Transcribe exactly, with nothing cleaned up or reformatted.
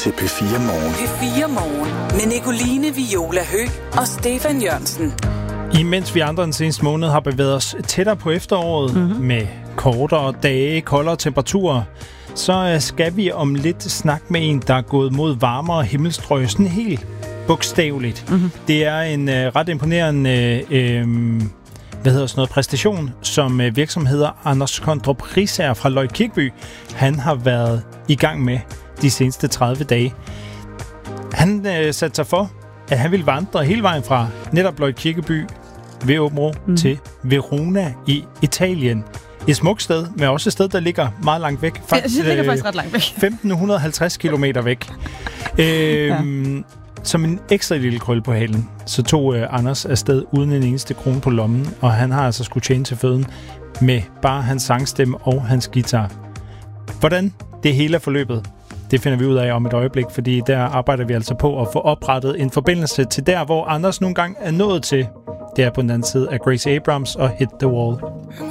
til P fire Morgen. P fire Morgen med Nicoline Viola Høgh og Stefan Jørgensen. Imens vi andre den seneste måned har bevæget os tættere på efteråret mm-hmm. med kortere dage, koldere temperaturer, så skal vi om lidt snakke med en, der er gået mod varmere himmelstrøg, sådan helt bogstaveligt. Mm-hmm. Det er en uh, ret imponerende øh, hvad hedder sådan noget, præstation, som uh, virksomheder Anders Kondrup Riisager fra Løj Kirkeby, han har været i gang med de seneste tredive dage. Han uh, satte sig for, at han ville vandre hele vejen fra netop Løj Kirkeby ved Åbenrå mm. til Verona i Italien. Et smukt sted, men også et sted, der ligger meget langt væk. Faktisk, det ligger faktisk ret langt væk. femten halvtreds kilometer væk. øhm, ja. Som en ekstra lille krølle på halen, så tog øh, Anders afsted uden en eneste krone på lommen, og han har altså skulle tjene til føden med bare hans sangstemme og hans guitar. Hvordan det hele er forløbet, det finder vi ud af om et øjeblik, fordi der arbejder vi altså på at få oprettet en forbindelse til der, hvor Anders nogle gange er nået til. Det er på den anden side af Grace Abrams og Hit the Wall.